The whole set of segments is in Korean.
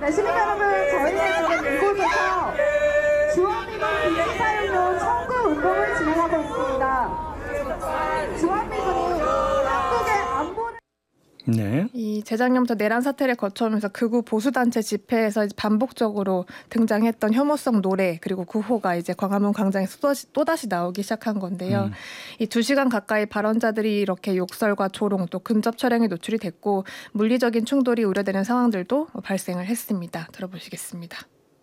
시민 여러분, 저희는 지금 이곳에서 주한미군 비행사용료 청구 운동을 진행하고 있습니다. 주한미군이 한국의 안보를 네. 이 재작년부터 내란 사태를 거쳐오면서 극우 보수단체 집회에서 이제 반복적으로 등장했던 혐오성 노래 그리고 구호가 이제 광화문 광장에서 또다시 나오기 시작한 건데요. 이 2시간 가까이 발언자들이 이렇게 욕설과 조롱 또 근접 촬영에 노출이 됐고 물리적인 충돌이 우려되는 상황들도 발생을 했습니다. 들어보시겠습니다.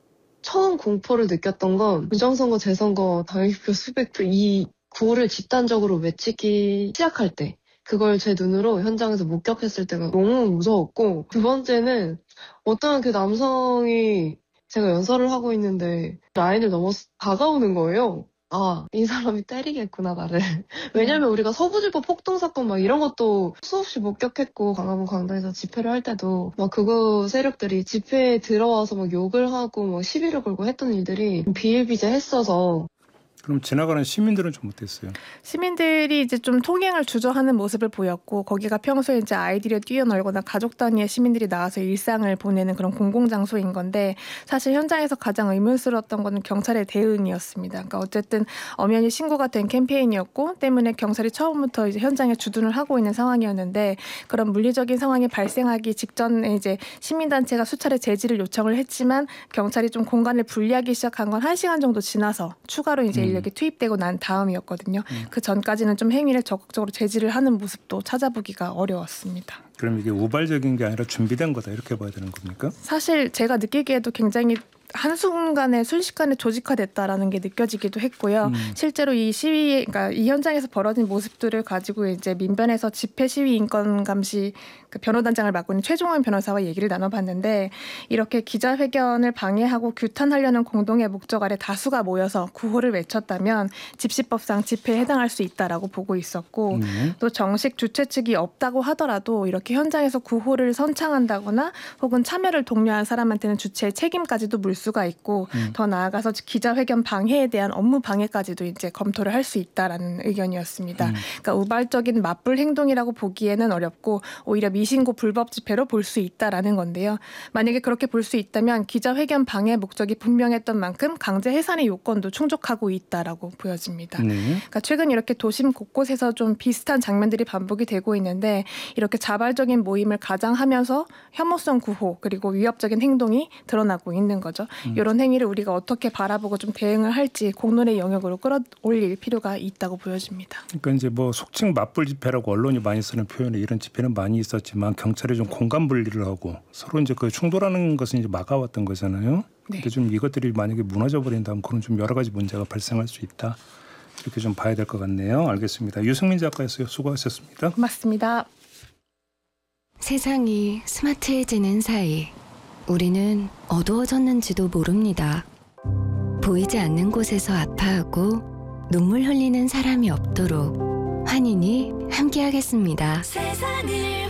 처음 공포를 느꼈던 건 부정선거, 재선거, 당일표 수백표 이 구호를 집단적으로 외치기 시작할 때 그걸 제 눈으로 현장에서 목격했을 때가 너무 무서웠고 두 번째는 어떤 그 남성이 제가 연설을 하고 있는데 라인을 넘어서 다가오는 거예요. 아, 이 사람이 때리겠구나 나를. 왜냐면 우리가 서부지법 폭동사건 막 이런 것도 수없이 목격했고 광화문 광장에서 집회를 할 때도 막 극우 세력들이 집회에 들어와서 막 욕을 하고 막 시비를 걸고 했던 일들이 비일비재했어서 그럼 지나가는 시민들은 좀 어땠어요? 시민들이 이제 좀 통행을 주저하는 모습을 보였고 거기가 평소에 이제 아이들이 뛰어놀거나 가족 단위의 시민들이 나와서 일상을 보내는 그런 공공장소인 건데 사실 현장에서 가장 의문스러웠던 거는 경찰의 대응이었습니다. 그러니까 어쨌든 엄연히 신고가 된 캠페인이었고 때문에 경찰이 처음부터 이제 현장에 주둔을 하고 있는 상황이었는데 그런 물리적인 상황이 발생하기 직전에 이제 시민단체가 수차례 제지를 요청을 했지만 경찰이 좀 공간을 분리하기 시작한 건 1시간 정도 지나서 추가로 이제 인력이 투입되고 난 다음이었거든요. 그 전까지는 좀 행위를 적극적으로 제지를 하는 모습도 찾아보기가 어려웠습니다. 그럼 이게 우발적인 게 아니라 준비된 거다 이렇게 봐야 되는 겁니까? 사실 제가 느끼기에도 굉장히 한순간에 순식간에 조직화됐다라는 게 느껴지기도 했고요. 실제로 이 시위, 그러니까 이 현장에서 벌어진 모습들을 가지고 이제 민변에서 집회 시위 인권 감시 그 변호단장을 맡고 있는 최종원 변호사와 얘기를 나눠봤는데 이렇게 기자회견을 방해하고 규탄하려는 공동의 목적 아래 다수가 모여서 구호를 외쳤다면 집시법상 집회에 해당할 수 있다라고 보고 있었고 또 정식 주최 측이 없다고 하더라도 이렇게 현장에서 구호를 선창한다거나 혹은 참여를 독려한 사람한테는 주최의 책임까지도 물 수가 있고 더 나아가서 기자회견 방해에 대한 업무 방해까지도 이제 검토를 할 수 있다라는 의견이었습니다. 그러니까 우발적인 맞불 행동이라고 보기에는 어렵고 오히려 미신고 불법 집회로 볼 수 있다라는 건데요. 만약에 그렇게 볼 수 있다면 기자회견 방해 목적이 분명했던 만큼 강제 해산의 요건도 충족하고 있다라고 보여집니다. 그러니까 최근 이렇게 도심 곳곳에서 좀 비슷한 장면들이 반복이 되고 있는데 이렇게 자발적인 모임을 가장하면서 혐오성 구호 그리고 위협적인 행동이 드러나고 있는 거죠. 이런 행위를 우리가 어떻게 바라보고 좀 대응을 할지 공론의 영역으로 끌어올릴 필요가 있다고 보여집니다. 그러니까 이제 뭐 속칭 맞불 집회라고 언론이 많이 쓰는 표현에 이런 집회는 많이 있었지만 경찰이 좀 공간 분리를 하고 서로 이제 그 충돌하는 것은 이제 막아왔던 거잖아요. 네. 근데 좀 이것들이 만약에 무너져 버린다면 그런 좀 여러 가지 문제가 발생할 수 있다. 이렇게 좀 봐야 될 것 같네요. 알겠습니다. 유승민 작가였어요. 수고하셨습니다. 고맙습니다. 세상이 스마트해지는 사이 우리는 어두워졌는지도 모릅니다. 보이지 않는 곳에서 아파하고 눈물 흘리는 사람이 없도록 환인이 함께하겠습니다. 세상을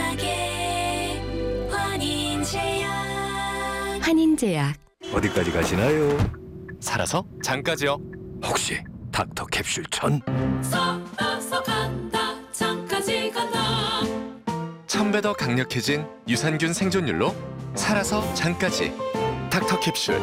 환하게 환인제약. 환인제약. 어디까지 가시나요? 살아서 장까지요. 혹시 닥터 캡슐 천? 썩어서 간다 장까지 간다. 1000배 더 강력해진 유산균 생존율로 살아서 장까지 닥터 캡슐.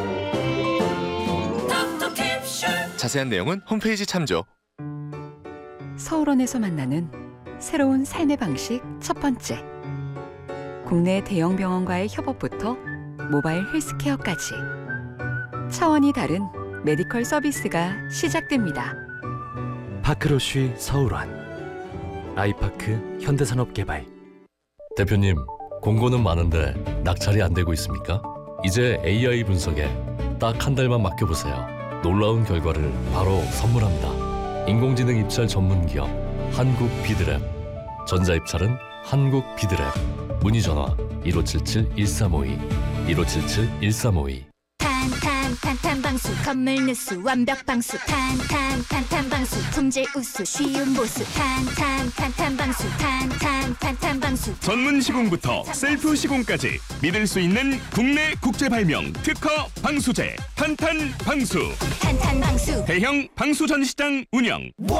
닥터 캡슐. 자세한 내용은 홈페이지 참조. 서울원에서 만나는 새로운 삶의 방식 첫 번째. 국내 대형 병원과의 협업부터 모바일 헬스케어까지 차원이 다른 메디컬 서비스가 시작됩니다. 파크로쉬 서울원 아이파크 현대산업개발. 대표님, 공고는 많은데 낙찰이 안 되고 있습니까? 이제 AI 분석에 딱 한 달만 맡겨보세요. 놀라운 결과를 바로 선물합니다. 인공지능 입찰 전문 기업 한국비드랩. 전자입찰은 한국비드랩. 문의 전화 1577-1352 1577-1352. 탄탄탄탄방수 건물 누수 완벽 방수 탄탄탄탄방수 품질 우수 쉬운 보수 탄탄탄탄방수 탄탄탄탄방수. 전문 시공부터 셀프 시공까지 믿을 수 있는 국내 국제 발명 특허 방수제 탄탄방수. 탄탄방수 대형 방수 전시장 운영.